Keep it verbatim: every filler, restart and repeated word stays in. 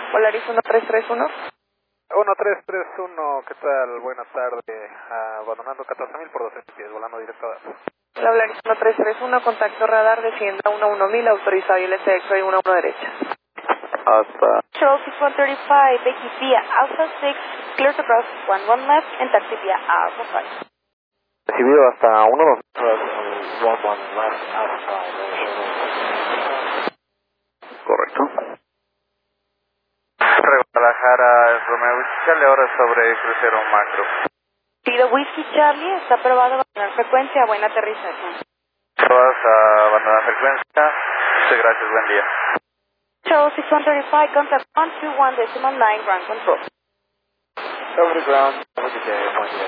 Polaris uno tres tres uno. uno tres tres uno, ¿qué tal? Buenas tardes. Ah, abandonando catorce mil por doce pies, volando directo a datos. Polaris uno tres tres uno, contacto radar, descienda uno uno mil, autorizado I L S X-ray uno uno derecha. Hasta. Charles six one three five, Becky via Alpha six, clear to cross one one left, and taxi via Alpha five. Recibido hasta uno dos. Correcto. Guadalajara, Romeo Whiskey, ahora sobre crucero macro. Pido Whiskey Charlie, está aprobado abandonar frecuencia, buen aterrizaje. Todas a abandonar frecuencia. Muchas gracias, buen día. Charles six one three five, contact one two one decimal nine, ground control. Over the ground, have a good day, buen día.